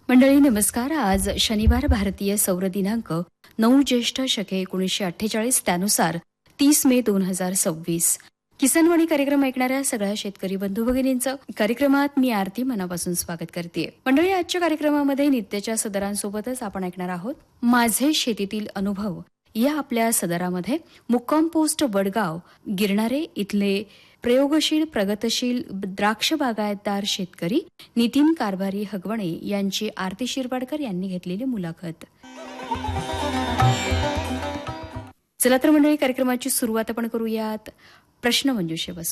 मंडळी नमस्कार. आज शनिवार भारतीय सौर दिनांक 9 ज्येष्ठ शके 1948 त्यानुसार 30 मे 2026. किसानवाणी कार्यक्रम ऐकणाऱ्या सगळ्या शेतकरी बंधू भगिनींचं कार्यक्रमात मी आरती मनापासून स्वागत करते. मंडळी आजच्या कार्यक्रमामध्ये नित्याच्या सदरांसोबतच आपण ऐकणार आहोत माझे शेतीतील अनुभव या आपल्या सदरामध्ये मुक्काम पोस्ट वडगाव गिरणारे इथले प्रयोगशील प्रगतशील द्राक्ष बागायतदार शेतकरी नितीन कारभारी हगवणे यांची आरती शिरवाडकर यांनी घेतलेली मुलाखत. चला तर मंडळी कार्यक्रमाची सुरुवात आपण करूयात प्रश्नमंजुषेपासून.